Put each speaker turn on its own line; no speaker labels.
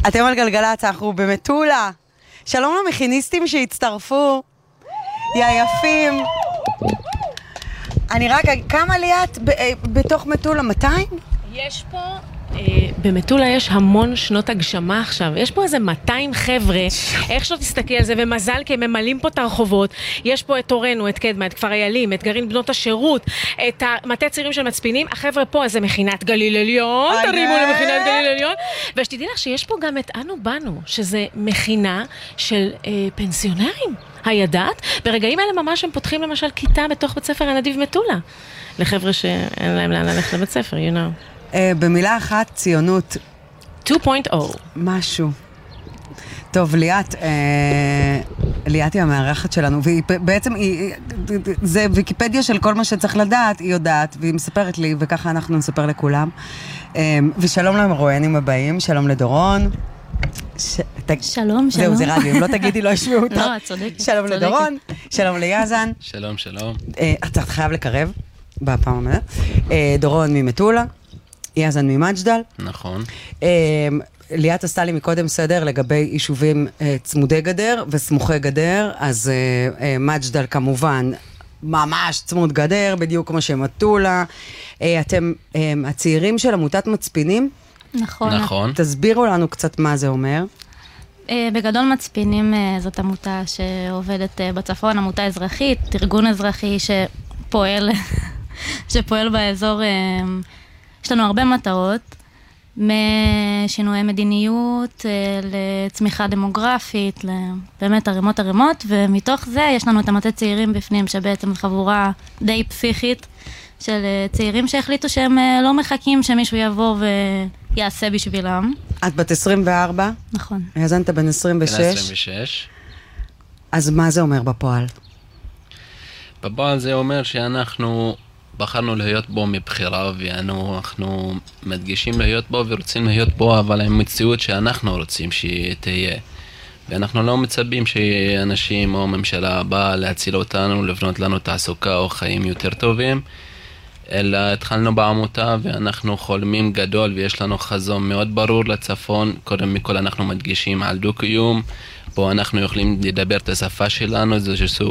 אתם על גלגלצ, אנחנו במטולה. שלום למכיניסטים שהצטרפו. יא יפים. אני רק, כמה ליאת בתוך מטולה? 200?
יש פה, במטולה יש המון שנות הגשמה עכשיו. יש פה איזה 200 חבר'ה, איך שלא תסתכל על זה, ומזל כי הם ממלאים פה את הרחובות. יש פה את תורנו, את קדמה, את כפר איילים, את גרעין בנות השירות, את מטה צעירים של מצפינים. החבר'ה פה, איזה מכינת גליל עליון, תרימו למכינת גליל עליון. ושתדעי לך שיש פה גם את אנו בנו, שזה מכינה של פנסיונרים. הידעת, ברגעים האלה ממש הם פותחים למשל כיתה בתוך בית ספר הנדיב מטולה. לחבר'ה שאין להם לאן ללכת לבית ספר, you know.
במילה אחת, ציונות.
2.0.
משהו. טוב, ליאת היא המארחת שלנו, והיא בעצם, זה ויקיפדיה של כל מה שצריך לדעת, היא יודעת, והיא מספרת לי, וככה אנחנו נספר לכולם. ושלום למרואיינים הבאים, שלום לדורון.
שלום.
זהו, זה רדיו, אם לא תגידי, לא ישמעו אותך.
לא, את צודקת.
שלום לדורון, שלום ליאזן.
שלום, שלום.
אתה חייב לקרב, בפעם המדע. דורון ממטולה, יאזן ממג'דל.
נכון.
ליאת עשתה לי מקודם סדר לגבי יישובים צמודי גדר וסמוכי גדר, אז מג'דל כמובן ממש צמוד גדר, בדיוק כמו שמטולה. אתם הצעירים של עמותת מצפינים?
נכון.
תסבירו לנו קצת מה זה אומר.
בגדול מצפינים זאת עמותה שעובדת בצפון, עמותה אזרחית, ארגון אזרחי שפועל באזור. יש לנו הרבה מטרות, משינוי מדיניות, לצמיחה דמוגרפית, באמת ערימות, ומתוך זה יש לנו את המטה צעירים בפנים, שבעצם חבורה די פסיכית, של צעירים שהחליטו שהם לא מחכים שמישהו יבוא ויעשה בשבילם.
את בת 24?
נכון.
יאזנת בן 26?
בן 26.
אז מה זה אומר בפועל?
בפועל זה אומר שאנחנו בחרנו להיות בו מבחירה, ואנחנו מדגישים להיות בו ורוצים להיות בו, אבל עם מציאות שאנחנו רוצים שתהיה. ואנחנו לא מצפים שאנשים או ממשלה באה להציל אותנו, לבנות לנו תעסוקה או חיים יותר טובים, אלא התחלנו בעמותה ואנחנו חולמים גדול ויש לנו חזון מאוד ברור לצפון. קודם מכל אנחנו מדגישים על דו-קיום, פה אנחנו יכולים לדבר את השפה שלנו, זה